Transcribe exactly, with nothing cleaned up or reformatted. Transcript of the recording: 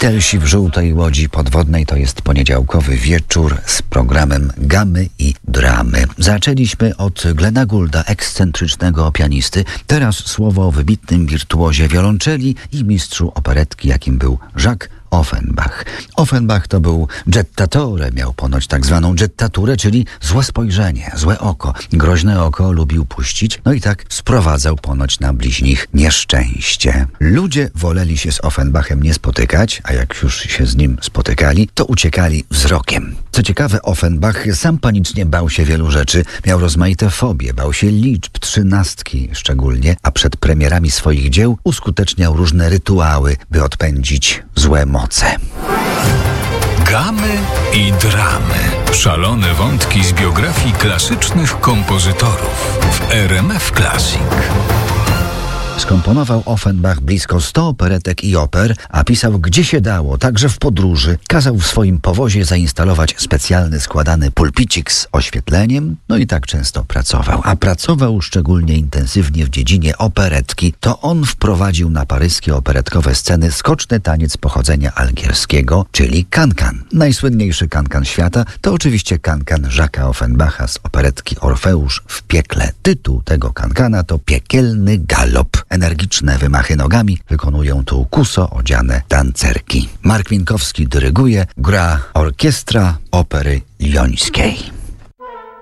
Beatlesi w żółtej łodzi podwodnej to jest poniedziałkowy wieczór z programem Gamy i Dramy. Zaczęliśmy od Glena Goulda, ekscentrycznego pianisty. Teraz słowo o wybitnym wirtuozie wiolonczeli i mistrzu operetki, jakim był Jacques Offenbach. Offenbach to był jettatore, miał ponoć tak zwaną jettaturę, czyli złe spojrzenie, złe oko. Groźne oko lubił puścić, no i tak sprowadzał ponoć na bliźnich nieszczęście. Ludzie woleli się z Offenbachem nie spotykać, a jak już się z nim spotykali, to uciekali wzrokiem. Co ciekawe, Offenbach sam panicznie bał się wielu rzeczy, miał rozmaite fobie, bał się liczb, trzynastki szczególnie, a przed premierami swoich dzieł uskuteczniał różne rytuały, by odpędzić złe moce. Gamy i dramy. Szalone wątki z biografii klasycznych kompozytorów w R M F Classic. Skomponował Offenbach blisko sto operetek i oper, a pisał gdzie się dało, także w podróży. Kazał w swoim powozie zainstalować specjalny składany pulpicik z oświetleniem, no i tak często pracował. A pracował szczególnie intensywnie w dziedzinie operetki. To on wprowadził na paryskie operetkowe sceny skoczny taniec pochodzenia algierskiego, czyli cancan. Najsłynniejszy cancan świata to oczywiście cancan Jacques'a Offenbacha z operetki Orfeusz w piekle. Tytuł tego cancana to Piekielny galop. Energiczne wymachy nogami wykonują tu kuso odziane tancerki. Mark Winkowski dyryguje, gra orkiestra Opery Lyońskiej.